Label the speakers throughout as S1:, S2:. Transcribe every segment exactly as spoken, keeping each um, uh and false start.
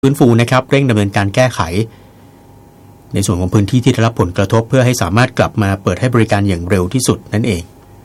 S1: ฟื้นฟูนะครับเร่งดำเนินการแก้ไขในส่วนของพื้นที่ที่ได้รับผลกระทบเพื่อให้สามารถกลับมาเปิดให้บริการอย่างเร็วที่สุดนั่นเอง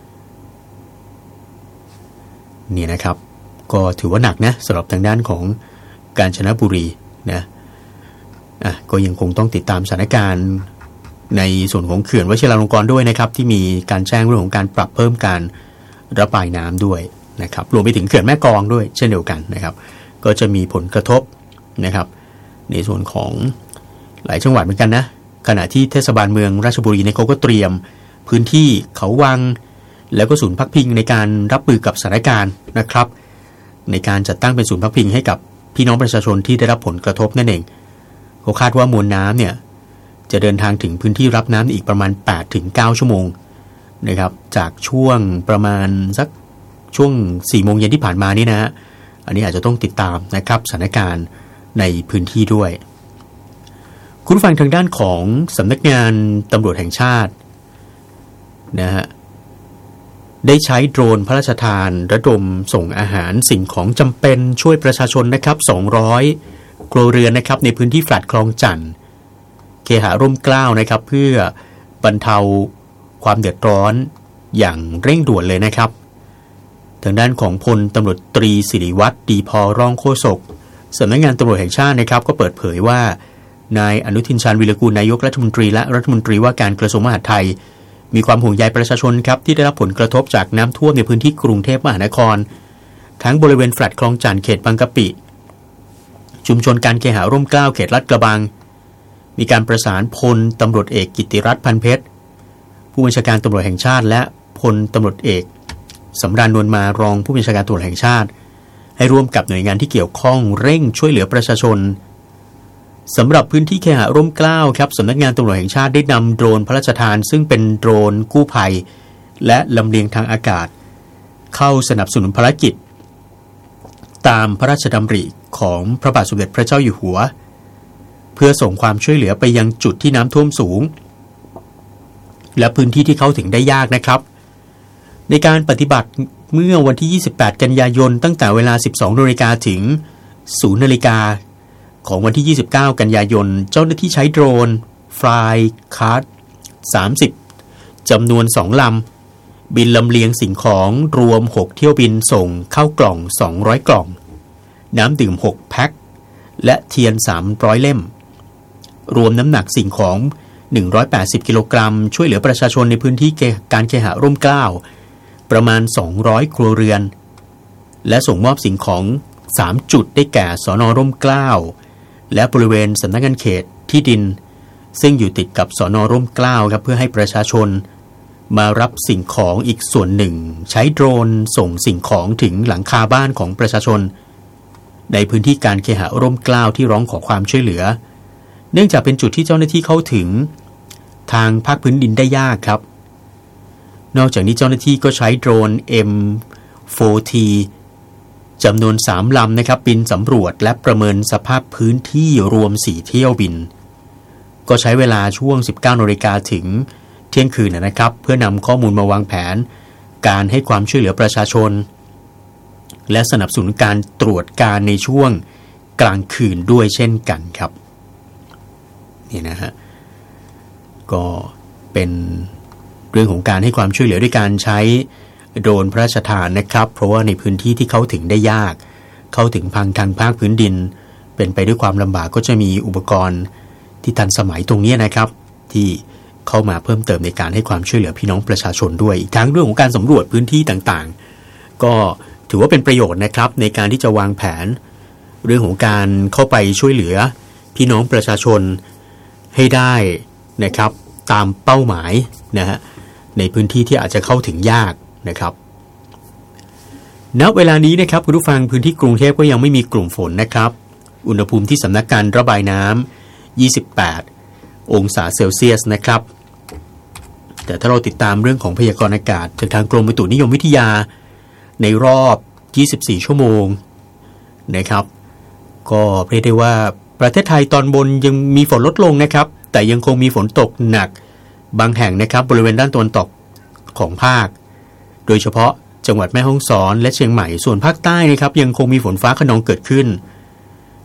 S1: นี่นะครับก็ถือว่าหนักนะสำหรับทางด้านของกาญจนบุรีนะอ่ะก็ยังคงต้องติดตามสถานการณ์ในส่วนของเขื่อนวชิราลงกรณ์ด้วยนะครับที่มีการแจ้งเรื่องของการปรับเพิ่มการระบายน้ำด้วยนะครับรวมไปถึงเขื่อนแม่กลองด้วยเช่นเดียวกันนะครับก็จะมีผลกระทบนะครับในส่วนของหลายจังหวัดเหมือนกันนะขณะที่เทศบาลเมืองราชบุรีเนี่ยเขาก็เตรียมพื้นที่เขาวังแล้วก็ศูนย์พักพิงในการรับมือกับสถานการณ์นะครับในการจัดตั้งเป็นศูนย์พักพิงให้กับพี่น้องประชาชนที่ได้รับผลกระทบนั่นเองเขาคาดว่ามวลน้ำเนี่ยจะเดินทางถึงพื้นที่รับน้ำอีกประมาณ แปดถึงเก้า ชั่วโมงนะครับจากช่วงประมาณสักช่วง สี่โมงเย็นที่ผ่านมานี่นะฮะอันนี้อาจจะต้องติดตามนะครับสถานการณ์ในพื้นที่ด้วยคุณผู้ฟังทางด้านของสำนักงานตำรวจแห่งชาตินะฮะได้ใช้โดรนพระราชทานระดมส่งอาหารสิ่งของจำเป็นช่วยประชาชนนะครับสองร้อยครัวเรือนนะครับในพื้นที่แฟลตคลองจันทน์เคหะร่มเกล้านะครับเพื่อบรรเทาความเดือดร้อนอย่างเร่งด่วนเลยนะครับทางด้านของพลตำรวจตรีศิริวัฒน์ดีพอรองโฆษกสำนักงานตำรวจแห่งชาตินะครับก็เปิดเผยว่านายอนุทินชาญวิรกูลนายกรัฐมนตรีและรัฐมนตรีว่าการกระทรวงมหาดไทยมีความห่วงใยประชาชนครับที่ได้รับผลกระทบจากน้ำท่วมในพื้นที่กรุงเทพมหานครทั้งบริเวณแฟลตคลองจันทน์เขตบางกะปิชุมชนการเคหะร่มเกล้าเขตลาดกระบังมีการประสานพลตำรวจเอกกิตติรัตน์พันเพชรผู้บัญชาการตำรวจแห่งชาติและพลตำรวจเอกสำราญนวลมารองผู้บัญชาการตำรวจแห่งชาติให้ร่วมกับหน่วยงานที่เกี่ยวข้องเร่งช่วยเหลือประชาชนสำหรับพื้นที่เคหะร่มเกล้าครับสำนักงานตำรวจแห่งชาติได้นำโดรนพระราชทานซึ่งเป็นโดรนกู้ภัยและลำเลียงทางอากาศเข้าสนับสนุนภารกิจตามพระราชดำริของพระบาทสมเด็จพระเจ้าอยู่หัวเพื่อส่งความช่วยเหลือไปยังจุดที่น้ำท่วมสูงและพื้นที่ที่เข้าถึงได้ยากนะครับในการปฏิบัติเมื่อวันที่ยี่สิบแปดกันยายนตั้งแต่เวลา สิบสองนาฬิกา ถึง ศูนย์นาฬิกาของวันที่ยี่สิบเก้ากันยายนเจ้าหน้าที่ใช้โดรน Fly Card สามสิบจำนวนสองลำบินลำเลียงสิ่งของรวมหกเที่ยวบินส่งเข้ากล่องสองร้อยกล่องน้ำดื่มหกแพ็คและเทียนสามร้อยเล่มรวมน้ำหนักสิ่งของหนึ่งร้อยแปดสิบกิโลกรัมช่วยเหลือประชาชนในพื้นที่การเคหะร่มเกล้าประมาณสองร้อยครัวเรือนและส่งมอบสิ่งของสามจุดได้แก่สน.ร่มเกล้าและบริเวณสำนักงานเขตที่ดินซึ่งอยู่ติดกับสน.ร่มเกล้าครับเพื่อให้ประชาชนมารับสิ่งของอีกส่วนหนึ่งใช้โดรนส่งสิ่งของถึงหลังคาบ้านของประชาชนในพื้นที่การเคหะร่มเกล้าที่ร้องขอความช่วยเหลือเนื่องจากเป็นจุดที่เจ้าหน้าที่เข้าถึงทางภาคพื้นดินได้ยากครับนอกจากนี้เจ้าหน้าที่ก็ใช้โดรน เอ็ม โฟร์ ที จำนวนสามลำนะครับบินสำรวจและประเมินสภาพพื้นที่รวมสี่เที่ยวบินก็ใช้เวลาช่วง สิบเก้านาฬิกา ถึงเที่ยงคืนนะครับเพื่อนำข้อมูลมาวางแผนการให้ความช่วยเหลือประชาชนและสนับสนุนการตรวจการในช่วงกลางคืนด้วยเช่นกันครับนี่นะฮะก็เป็นเรื่องของการให้ความช่วยเหลือด้วยการใช้โดรนพระราชทานนะครับเพราะว่าในพื้นที่ที่เข้าถึงได้ยากเข้าถึงพังทางภาคพื้นดินเป็นไปด้วยความลำบากก็จะมีอุปกรณ์ที่ทันสมัยตรงนี้นะครับที่เข้ามาเพิ่มเติมในการให้ความช่วยเหลือพี่น้องประชาชนด้วยอีกทั้งเรื่องของการสำรวจพื้นที่ต่างๆก็ถือว่าเป็นประโยชน์นะครับในการที่จะวางแผนเรื่องของการเข้าไปช่วยเหลือพี่น้องประชาชนให้ได้นะครับตามเป้าหมายนะฮะในพื้นที่ที่อาจจะเข้าถึงยากนะครับณเวลานี้นะครับคุณผู้ฟังพื้นที่กรุงเทพก็ยังไม่มีกลุ่มฝนนะครับอุณหภูมิที่สำนักการระบายน้ำยี่สิบแปดองศาเซลเซียสนะครับแต่ถ้าเราติดตามเรื่องของพยากรณ์อากาศจากทางกรมอุตุนิยมวิทยาในรอบยี่สิบสี่ชั่วโมงนะครับก็เรียกได้ว่าประเทศไทยตอนบนยังมีฝนลดลงนะครับแต่ยังคงมีฝนตกหนักบางแห่งนะครับบริเวณด้านตะวันตกของภาคโดยเฉพาะจังหวัดแม่ฮ่องสอนและเชียงใหม่ส่วนภาคใต้นะครับยังคงมีฝนฟ้าคะนองเกิดขึ้น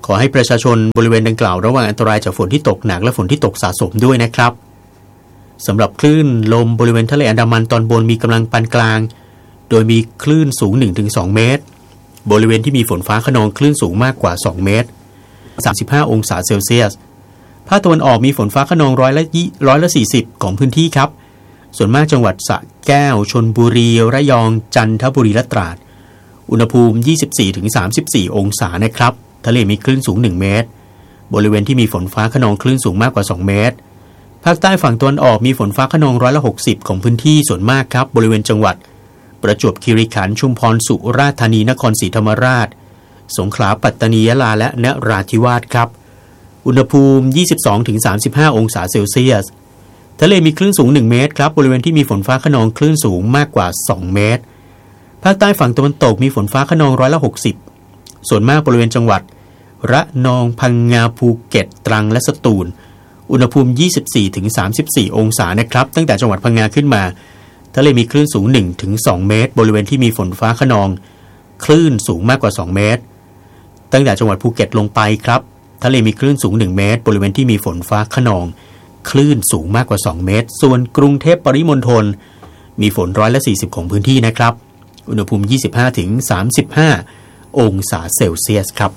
S1: ขอให้ประชาชนบริเวณดังกล่าวระวังอันตรายจากฝนที่ตกหนักและฝนที่ตกสะสมด้วยนะครับสำหรับคลื่นลมบริเวณทะเลอันดามันตอนบนมีกำลังปานกลางโดยมีคลื่นสูง หนึ่งถึงสอง เมตรบริเวณที่มีฝนฟ้าคะนองคลื่นสูงมากกว่าสองเมตรสามสิบห้าองศาเซลเซียสภาคตะวันออกมีฝนฟ้าคะนองร้อยละร้อยละสี่สิบของพื้นที่ครับส่วนมากจังหวัดสระแก้วชลบุรีระยองจันทบุรีและตราดอุณหภูมิ ยี่สิบสี่ถึงสามสิบสี่ องศานะครับทะเลมีคลื่นสูงหนึ่งเมตรบริเวณที่มีฝนฟ้าคะนองคลื่นสูงมากกว่าสองเมตรภาคใต้ฝั่งตะวันออกมีฝนฟ้าคะนองร้อยละหกสิบของพื้นที่ส่วนมากครับบริเวณจังหวัดประจวบคีรีขันธ์ชุมพรสุราษฎร์ธานีนครศรีธรรมราชสงขลาปัตตานียะลาและนราธิวาสครับอุณหภูมิ ยี่สิบสองถึงสามสิบห้า องศาเซลเซียสทะเลมีคลื่นสูงหนึ่งเมตรครับบริเวณที่มีฝนฟ้าคะนองคลื่นสูงมากกว่าสองเมตรภาคใต้ฝั่งตะวันตกมีฝนฟ้าคะนองร้อยละหกสิบส่วนมากบริเวณจังหวัดระนองพังงาภูเก็ตตรังและสตูลอุณหภูมิ ยี่สิบสี่ถึงสามสิบสี่ องศานะครับตั้งแต่จังหวัดพังงาขึ้นมาทะเลมีคลื่นสูง หนึ่งถึงสอง เมตรบริเวณที่มีฝนฟ้าคะนองคลื่นสูงมากกว่าสองเมตรตั้งแต่จังหวัดภูเก็ตลงไปครับทะเลมีคลื่นสูงหนึ่งเมตรบริเวณที่มีฝนฟ้าคะนองคลื่นสูงมากกว่าสองเมตรส่วนกรุงเทพปริมณฑลมีฝนร้อยละสี่สิบของพื้นที่นะครับอุณหภูมิ ยี่สิบห้าถึงสามสิบห้า องศาเซลเซียสครับ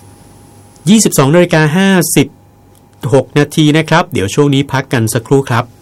S1: ยี่สิบสองนาฬิกาห้าสิบหกนาทีนะครับเดี๋ยวช่วงนี้พักกันสักครู่ครับ